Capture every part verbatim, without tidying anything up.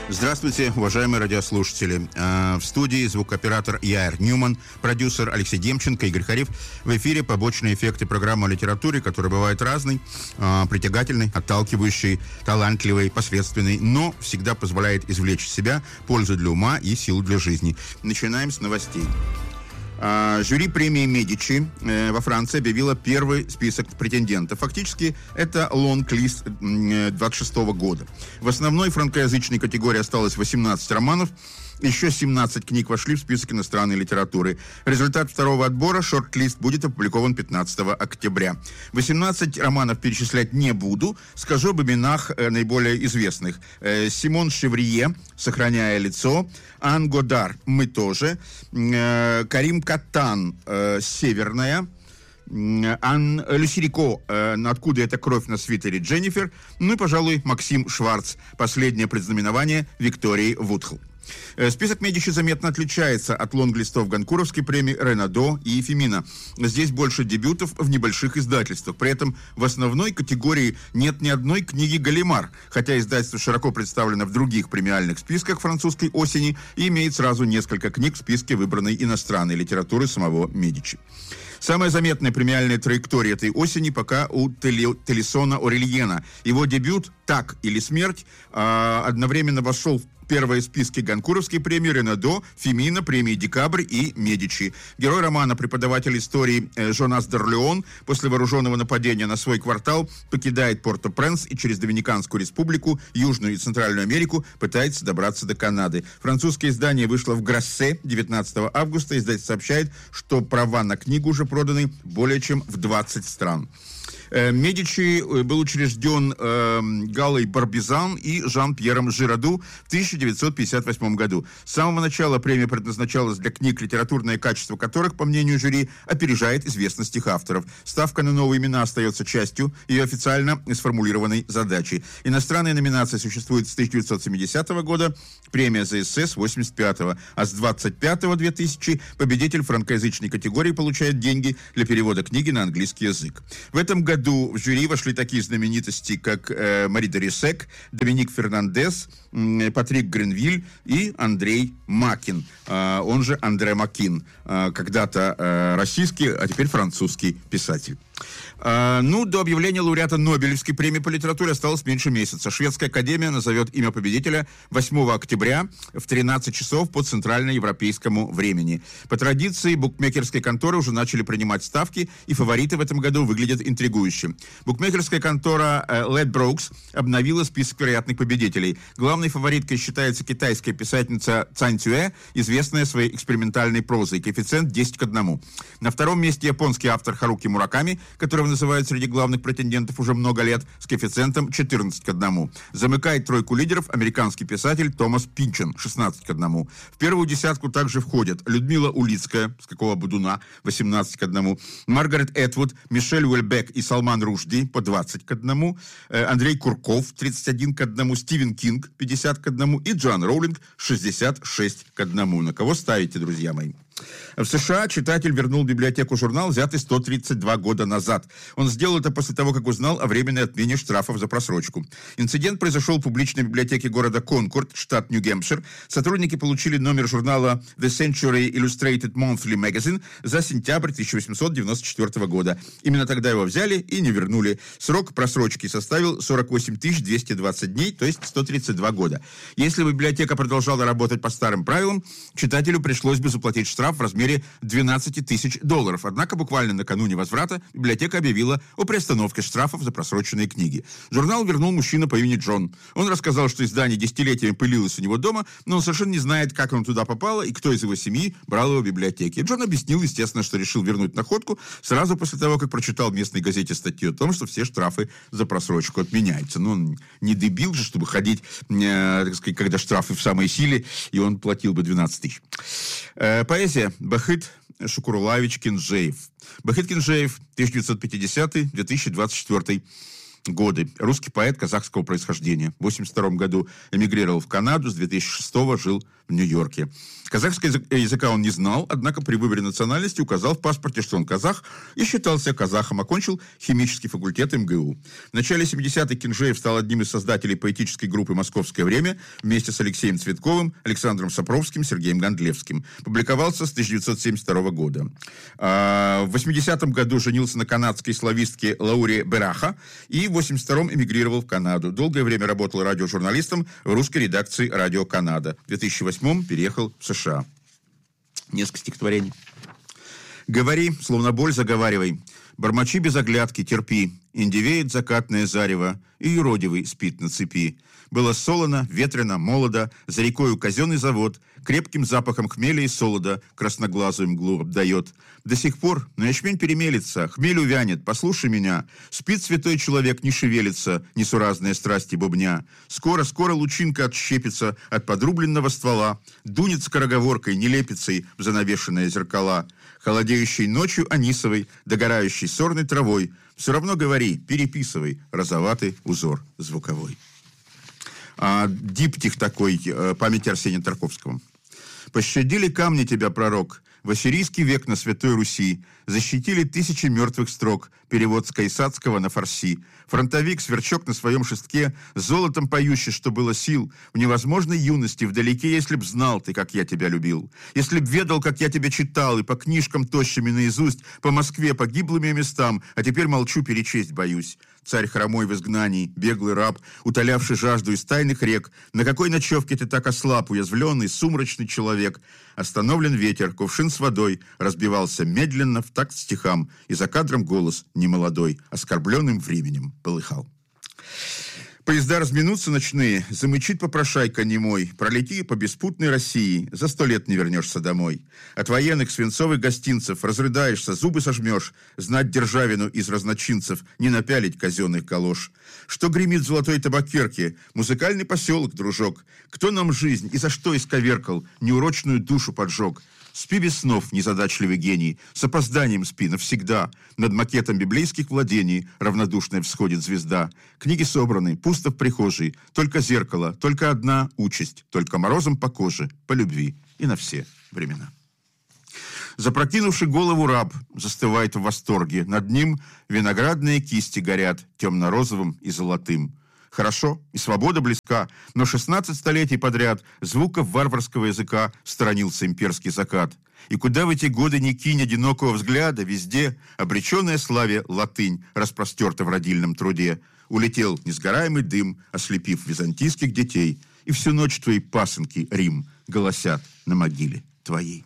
Здравствуйте, уважаемые радиослушатели. В студии звукооператор Яир Ньюман, продюсер Алексей Демченко, Игорь Хариф. В эфире побочные эффекты программы о литературе, которая бывает разной, притягательной, отталкивающей, талантливой, посредственной, но всегда позволяет извлечь из себя пользу для ума и силу для жизни. Начинаем с новостей. Жюри премии «Медичи» во Франции объявило первый список претендентов. Фактически, это лонг-лист двадцать шестого года. В основной франкоязычной категории осталось восемнадцать романов. Еще семнадцать книг вошли в список иностранной литературы. Результат второго отбора, шорт-лист, будет опубликован пятнадцатого октября. восемнадцать романов перечислять не буду. Скажу об именах э, наиболее известных. Э, Симон Шеврие, «Сохраняя лицо», Ан Годар, «Мы тоже», э, Карим Каттан, э, «Северная», Ан Люсирико, э, «Откуда эта кровь на свитере Дженнифер», ну и, пожалуй, Максим Шварц, «Последнее предзнаменование» Виктории Вудхл. Список «Медичи» заметно отличается от лонглистов Гонкуровской премии, Ренадо и Фемина. Здесь больше дебютов в небольших издательствах. При этом в основной категории нет ни одной книги «Галимар», хотя издательство широко представлено в других премиальных списках французской осени и имеет сразу несколько книг в списке выбранной иностранной литературы самого Медичи. Самая заметная премиальная траектория этой осени пока у Телесона Орельена. Его дебют «Так или смерть» одновременно вошел в первые списки Гонкуровской премии, Ренадо, Фемина, премии «Декабрь» и «Медичи». Герой романа, преподаватель истории Жонас Дорлеон, после вооруженного нападения на свой квартал покидает Порто-Пренс и через Доминиканскую республику, Южную и Центральную Америку пытается добраться до Канады. Французское издание вышло в Грассе девятнадцатого августа. Издатель сообщает, что права на книгу уже проданы более чем в двадцать стран. «Медичи» был учрежден э, Галой Барбизан и Жан-Пьером Жираду в тысяча девятьсот пятьдесят восьмом году. С самого начала премия предназначалась для книг, литературное качество которых, по мнению жюри, опережает известность их авторов. Ставка на новые имена остается частью ее официально сформулированной задачи. Иностранная номинация существует с тысяча девятьсот семидесятого года, премия за эссе с восемьдесят пятого, а с двадцать пятого две тысячи победитель франкоязычной категории получает деньги для перевода книги на английский язык. В этом году в жюри вошли такие знаменитости, как э, Мари Дорисек, Доминик Фернандес, э, Патрик Гренвиль и Андрей Макин, э, он же Андре Макин, э, когда-то э, российский, а теперь французский писатель. Uh, ну, до объявления лауреата Нобелевской премии по литературе осталось меньше месяца. Шведская академия назовет имя победителя восьмого октября в тринадцать часов по центральноевропейскому времени. По традиции, букмекерские конторы уже начали принимать ставки, и фавориты в этом году выглядят интригующе. Букмекерская контора uh, Ledbrokes обновила список вероятных победителей. Главной фавориткой считается китайская писательница Цань Цюэ, известная своей экспериментальной прозой. Коэффициент десять к одному. На втором месте японский автор Харуки Мураками, которого называют среди главных претендентов уже много лет, с коэффициентом четырнадцать к одному. Замыкает тройку лидеров американский писатель Томас Пинчен, шестнадцать к одному. В первую десятку также входят Людмила Улицкая, с какого Будуна, восемнадцать к одному. Маргарет Этвуд, Мишель Уэльбек и Салман Рушди по двадцать к одному. Андрей Курков, тридцать один к одному. Стивен Кинг, пятьдесят к одному. И Джоан Роулинг, шестьдесят шесть к одному. На кого ставите, друзья мои? В США читатель вернул в библиотеку журнал, взятый сто тридцать два года назад. Он сделал это после того, как узнал о временной отмене штрафов за просрочку. Инцидент произошел в публичной библиотеке города Конкорд, штат Нью-Гэмпшир. Сотрудники получили номер журнала The Century Illustrated Monthly Magazine за сентябрь тысяча восемьсот девяносто четвёртого года. Именно тогда его взяли и не вернули. Срок просрочки составил сорок восемь тысяч двести двадцать дней, то есть сто тридцать два года. Если бы библиотека продолжала работать по старым правилам, читателю пришлось бы заплатить штраф в размере двенадцать тысяч долларов. Однако буквально накануне возврата библиотека объявила о приостановке штрафов за просроченные книги. Журнал вернул мужчина по имени Джон. Он рассказал, что издание десятилетиями пылилось у него дома, но он совершенно не знает, как оно туда попало и кто из его семьи брал его в библиотеке. Джон объяснил, естественно, что решил вернуть находку сразу после того, как прочитал в местной газете статью о том, что все штрафы за просрочку отменяются. Но он не дебил же, чтобы ходить, э, так сказать, когда штрафы в самой силе, и он платил бы двенадцать тысяч. Э, поэзия Бахыт Шукурлаевич Кинжеев. Бахыт Кинжеев, тысяча девятьсот пятидесятый — две тысячи двадцать четвёртый. годы. Русский поэт казахского происхождения. В восемьдесят втором году эмигрировал в Канаду, с две тысячи шестого жил в Нью-Йорке. Казахского языка он не знал, однако при выборе национальности указал в паспорте, что он казах, и считал себя казахом. Окончил химический факультет эм гэ у. В начале семидесятых Кинжеев стал одним из создателей поэтической группы «Московское время» вместе с Алексеем Цветковым, Александром Сапровским, Сергеем Гондлевским. Публиковался с тысяча девятьсот семьдесят второго года. В восьмидесятом году женился на канадской славистке Лауре Бераха и в восемьдесят втором эмигрировал в Канаду. Долгое время работал радиожурналистом в русской редакции «Радио Канада». В две тысячи восьмом переехал в США. Несколько стихотворений. «Говори, словно боль заговаривай, бормочи без оглядки, терпи, индивеет закатное зарево, и юродивый спит на цепи. Было солоно, ветрено, молодо, за рекою казенный завод, крепким запахом хмеля и солода красноглазую мглу обдает. До сих пор, но ячмень перемелется, хмель увянет, послушай меня. Спит святой человек, не шевелится, несуразные страсти бубня. Скоро-скоро лучинка отщепится от подрубленного ствола, дунет скороговоркой, нелепицей в занавешенные зеркала. Холодеющей ночью анисовой, догорающей сорной травой, все равно говори, переписывай розоватый узор звуковой». А, диптих такой, памяти Арсения Тарковского. «Пощадили камни тебя, пророк, в ассирийский век на Святой Руси, защитили тысячи мертвых строк, перевод с кайсадского на фарси. Фронтовик, сверчок на своем шестке, золотом поющий, что было сил, в невозможной юности, вдалеке, если б знал ты, как я тебя любил, если б ведал, как я тебя читал, и по книжкам тощими наизусть, по Москве, по гиблым местам, а теперь молчу, перечесть боюсь. Царь хромой в изгнании, беглый раб, утолявший жажду из тайных рек, на какой ночевке ты так ослаб, уязвленный, сумрачный человек? Остановлен ветер, кувшин с водой разбивался медленно в такт стихам, и за кадром голос немолодой, оскорбленным временем, полыхал. Поезда разминутся ночные, замычит попрошайка немой, пролети по беспутной России, за сто лет не вернешься домой. От военных свинцовых гостинцев разрыдаешься, зубы сожмешь, знать державину из разночинцев, не напялить казенных галош. Что гремит в золотой табакерке? Музыкальный поселок, дружок. Кто нам жизнь и за что исковеркал, неурочную душу поджег? Спи без снов, незадачливый гений, с опозданием спи навсегда. Над макетом библейских владений равнодушная всходит звезда. Книги собраны, пусто в прихожей, только зеркало, только одна участь, только морозом по коже, по любви и на все времена. Запрокинувший голову раб застывает в восторге, над ним виноградные кисти горят темно-розовым и золотым. Хорошо, и свобода близка, но шестнадцать столетий подряд звуков варварского языка сторонился имперский закат. И куда в эти годы ни кинь одинокого взгляда, везде обреченная славе латынь распростерта в родильном труде. Улетел несгораемый дым, ослепив византийских детей, и всю ночь твои пасынки, Рим, голосят на могиле твоей.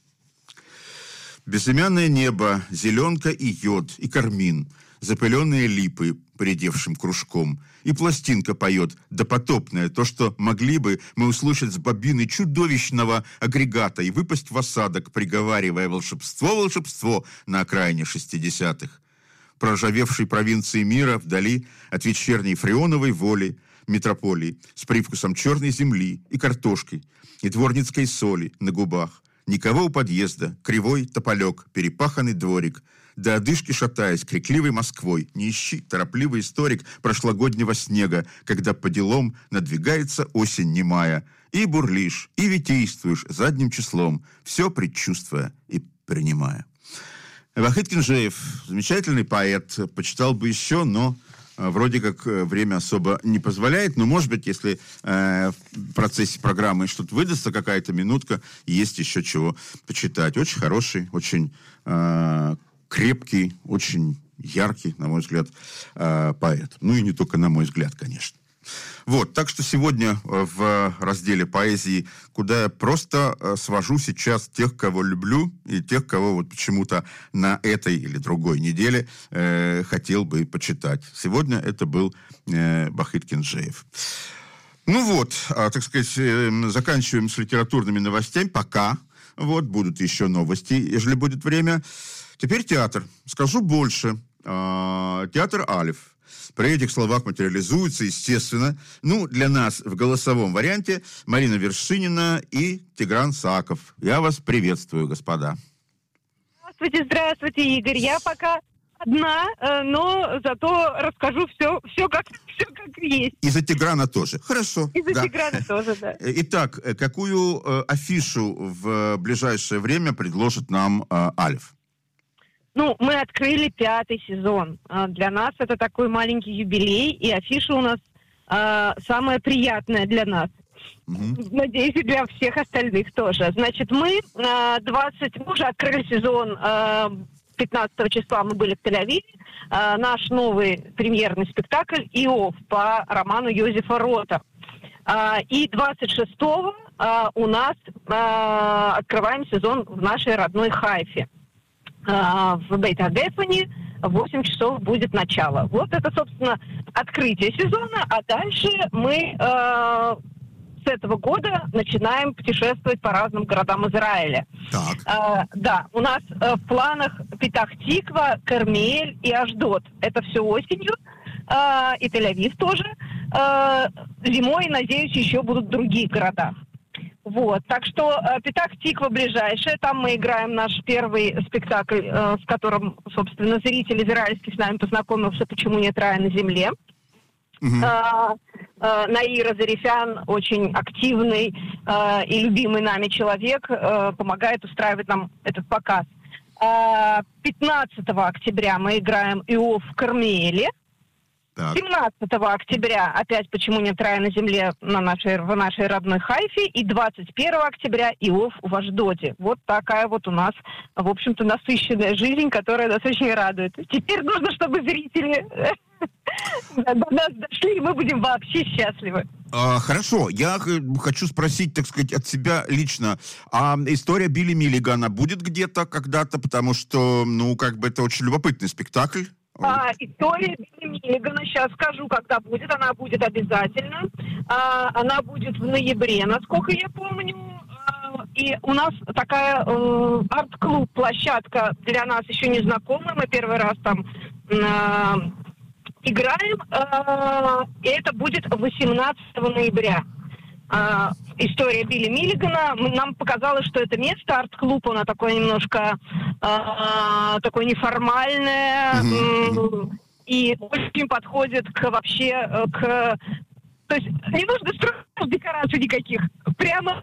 Безымянное небо, зеленка и йод, и кармин, запыленные липы поредевшим кружком, и пластинка поет, допотопная, то, что могли бы мы услышать с бобины чудовищного агрегата и выпасть в осадок, приговаривая волшебство, волшебство на окраине шестидесятых. Проржавевшей провинции мира вдали от вечерней фреоновой воли метрополии с привкусом черной земли и картошки, и дворницкой соли на губах. Никого у подъезда, кривой тополек, перепаханный дворик, до одышки шатаясь крикливой Москвой, не ищи, торопливый историк прошлогоднего снега, когда по делам надвигается осень немая, и бурлишь, и витействуешь задним числом, все предчувствуя и принимая. Вахид Кинжеев, замечательный поэт, почитал бы еще, но э, вроде как э, время особо не позволяет, но, может быть, если э, в процессе программы что-то выдастся, какая-то минутка, есть еще чего почитать. Очень хороший, очень э, крепкий, очень яркий, на мой взгляд, э, поэт. Ну и не только на мой взгляд, конечно. Вот, так что сегодня в разделе поэзии, куда я просто свожу сейчас тех, кого люблю, и тех, кого вот почему-то на этой или другой неделе э, хотел бы почитать. Сегодня это был э, Вахид Кинжеев. Ну вот, а, так сказать, э, заканчиваем с литературными новостями. Пока. Вот, будут еще новости, если будет время. Теперь театр. Скажу больше. А, театр «Алиф». При этих словах материализуются, естественно, ну, для нас в голосовом варианте Марина Вершинина и Тигран Саков. Я вас приветствую, господа. Здравствуйте, здравствуйте, Игорь. Я пока одна, но зато расскажу все, все, как, все как есть. И за Тиграна тоже. Хорошо. И за да. Тиграна тоже, да. Итак, какую э, афишу в ближайшее время предложит нам э, Алиф? Ну, мы открыли пятый сезон. Для нас это такой маленький юбилей, и афиша у нас э, самая приятная для нас. Mm-hmm. Надеюсь, и для всех остальных тоже. Значит, мы э, двадцать... Мы уже открыли сезон э, пятнадцатого числа, мы были в Тель-Авиве. Э, наш новый премьерный спектакль «Иов» по роману Йозефа Рота. Э, и двадцать шестого э, у нас э, открываем сезон в нашей родной Хайфе. Э, в Бейт-Хагефоне в восемь часов будет начало. Вот это, собственно, открытие сезона, а дальше мы... Э, с этого года начинаем путешествовать по разным городам Израиля. Так. А, да, у нас а, в планах Петах-Тиква, Кармиэль и Ашдод. Это все осенью. А, и Тель-Авив тоже. А, зимой, надеюсь, еще будут другие города. Вот. Так что а, Петах-Тиква ближайшая. Там мы играем наш первый спектакль, а, с которым, собственно, зритель израильский с нами познакомился «Почему нет рая на земле». Uh-huh. Uh, uh, Наира Зарифян, очень активный uh, и любимый нами человек, uh, помогает устраивать нам этот показ. Uh, пятнадцатого октября мы играем «Иов» в Кармиэле. Так. семнадцатого октября опять «Почему нет рая на земле» на нашей, в нашей родной Хайфе. И двадцать первого октября «Иов» в Ашдоде. Вот такая вот у нас, в общем-то, насыщенная жизнь, которая нас очень радует. Теперь нужно, чтобы зрители... до нас дошли, и мы будем вообще счастливы. А, хорошо, я хочу спросить, так сказать, от себя лично. А история Билли Миллигана будет где-то, когда-то? Потому что, ну, как бы это очень любопытный спектакль. А, история Билли Миллигана, сейчас скажу, когда будет. Она будет обязательно. А, она будет в ноябре, насколько я помню. А, и у нас такая э, арт-клуб, площадка для нас еще не знакомая. Мы первый раз там... Э, играем, э, и это будет восемнадцатого ноября. Э, история Билли Миллигана. Нам показалось, что это место, арт-клуб, оно такое немножко э, такое неформальное, mm-hmm. э, и очень подходит к вообще, к... То есть не нужно строить декораций никаких. Прямо...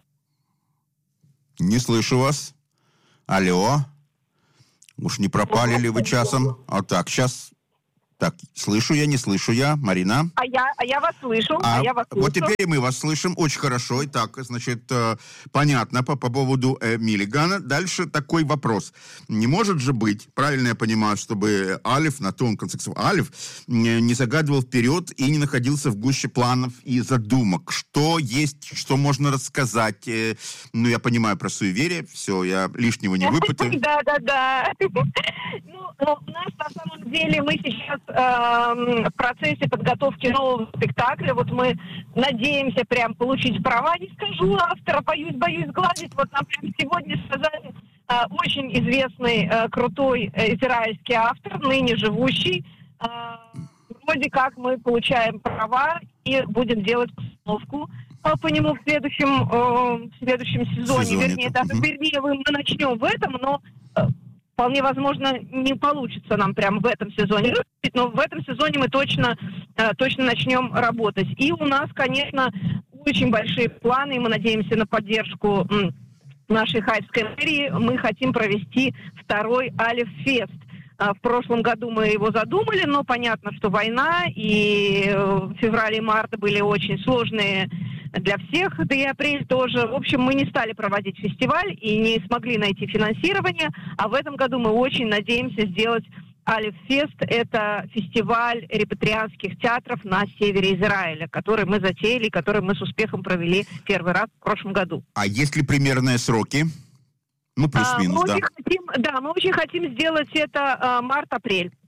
Не слышу вас. Алло. Уж не пропали ли вы часом? А так, сейчас... Так, слышу я, не слышу я. Марина? А я, а я вас слышу. А, а я вас вот слышу. Теперь мы вас слышим очень хорошо. Итак, значит, э, понятно по, по поводу э, Миллигана. Дальше такой вопрос. Не может же быть, правильно я понимаю, чтобы Алиф, на том конце Алиф, не, не загадывал вперед и не находился в гуще планов и задумок. Что есть, что можно рассказать? Э, ну, я понимаю про суеверие. Все, я лишнего не выпытаю. Да-да-да. Ну, у нас на самом деле мы сейчас в процессе подготовки нового спектакля. Вот мы надеемся прям получить права. Не скажу автора, боюсь, боюсь сглазить. Вот нам прям сегодня сказали э, очень известный, э, крутой э, израильский автор, ныне живущий. Э, вроде как мы получаем права и будем делать постановку э, по нему в следующем, э, в следующем сезоне. сезоне вернее, да, угу. вернее, мы начнем в этом, но... Э, Вполне возможно, не получится нам прямо в этом сезоне, но в этом сезоне мы точно, точно начнем работать. И у нас, конечно, очень большие планы, и мы надеемся на поддержку нашей хайфской мэрии. Мы хотим провести второй Алиф-фест. В прошлом году мы его задумали, но понятно, что война, и февраль и март были очень сложные для всех, да и апрель тоже. В общем, мы не стали проводить фестиваль и не смогли найти финансирование, а в этом году мы очень надеемся сделать Алиф-фест. Это фестиваль репатрианских театров на севере Израиля, который мы затеяли, который мы с успехом провели первый раз в прошлом году. А есть ли примерные сроки? Ну, плюс-минус, а, да. Хотим, да, мы очень хотим сделать это а, март-апрель.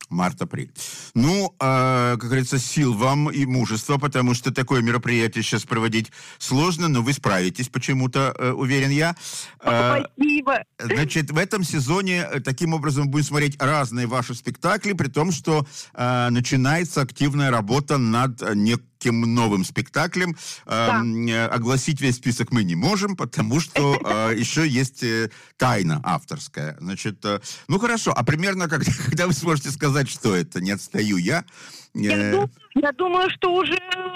Март-апрель. Ну, э, как говорится, сил вам и мужества, потому что такое мероприятие сейчас проводить сложно, но вы справитесь почему-то, э, уверен я. Э, Спасибо. Значит, в этом сезоне таким образом будем смотреть разные ваши спектакли, при том, что э, начинается активная работа над неким новым спектаклем. Э, да. Огласить весь список мы не можем, потому что э, еще есть э, тайна авторская. Значит, э, ну хорошо, а примерно когда, когда вы сможете сказать, что это? Не отстаю я. Я, э... думаю, я думаю, что уже...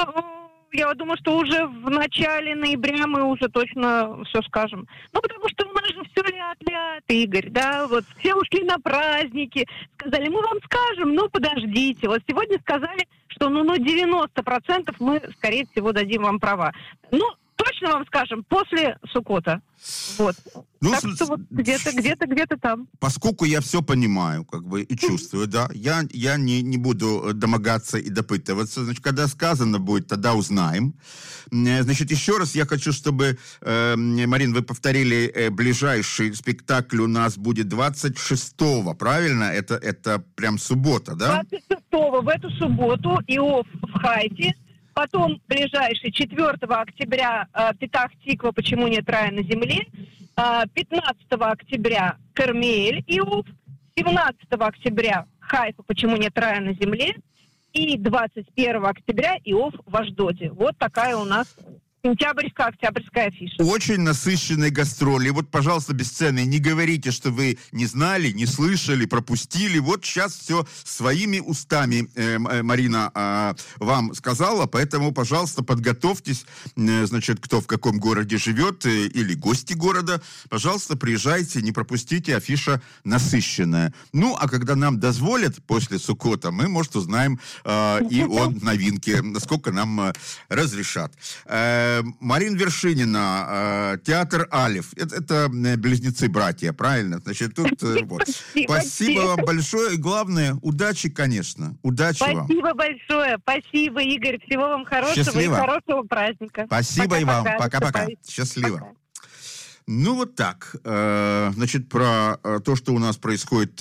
Я думаю, что уже в начале ноября мы уже точно все скажем. Ну, потому что у нас же все ля-ля, Игорь, да, вот все ушли на праздники, сказали, мы вам скажем, ну, подождите. Вот сегодня сказали, что, ну, ну, девяносто процентов мы, скорее всего, дадим вам права. Ну, точно вам скажем, после Суккота. Вот. Ну, так что вот где-то, где-то, где-то там. Поскольку я все понимаю, как бы, и чувствую, да, я, я не, не буду домогаться и допытываться. Значит, когда сказано будет, тогда узнаем. Значит, еще раз я хочу, чтобы, э, Марин, вы повторили, э, ближайший спектакль у нас будет двадцать шестого, правильно? Это, это прям суббота, да? двадцать шестого в эту субботу Иов в Хайте. Потом ближайший четвёртого октября э, Петах Тиква «Почему нет рая на земле», э, пятнадцатого октября Кармель Иов, семнадцатого октября Хайфа «Почему нет рая на земле» и двадцать первого октября Иов в Ашдоде. Вот такая у нас сентябрьская, октябрьская афиша. Очень насыщенные гастроли. Вот, пожалуйста, бесценные, не говорите, что вы не знали, не слышали, пропустили. Вот сейчас все своими устами э, Марина э, вам сказала, поэтому, пожалуйста, подготовьтесь, э, значит, кто в каком городе живет, э, или гости города, пожалуйста, приезжайте, не пропустите, афиша насыщенная. Ну, а когда нам дозволят после Суккота, мы, может, узнаем э, и о новинке, насколько нам э, разрешат. Э, Марина Вершинина, э, театр Алеф. Это, это близнецы-братья, правильно? Значит, тут э, вот. Спасибо вам большое. И главное, удачи, конечно. Удачи спасибо вам. Спасибо большое. Спасибо, Игорь. Всего вам хорошего. Счастливо. И хорошего праздника. Спасибо пока, и вам. Пока-пока. Счастливо. Пока. Ну, вот так. Значит, про то, что у нас происходит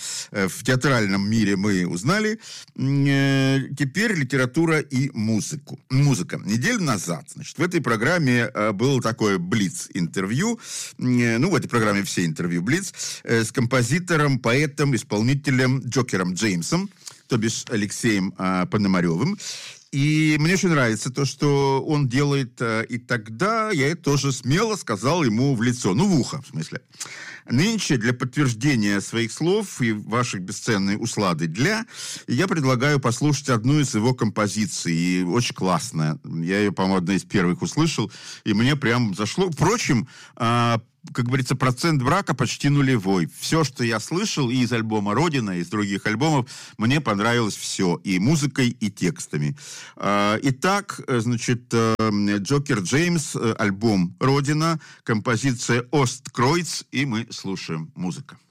в театральном мире, мы узнали. Теперь литература и музыку. Музыка. Неделю назад, значит, в этой программе было такое блиц-интервью. Ну, в этой программе все интервью блиц. С композитором, поэтом, исполнителем Джокером Джеймсом, то бишь Алексеем Пономаревым. И мне очень нравится то, что он делает, и тогда я это тоже смело сказал ему в лицо, ну, в ухо, в смысле. Нынче для подтверждения своих слов и ваших бесценной услады для, я предлагаю послушать одну из его композиций, и очень классная. Я ее, по-моему, одна из первых услышал, и мне прям зашло. Впрочем, как говорится, процент брака почти нулевой. Все, что я слышал и из альбома «Родина», и из других альбомов, мне понравилось все. И музыкой, и текстами. Итак, значит, Джокер Джеймс, альбом «Родина», композиция «Осткройц», и мы слушаем музыку.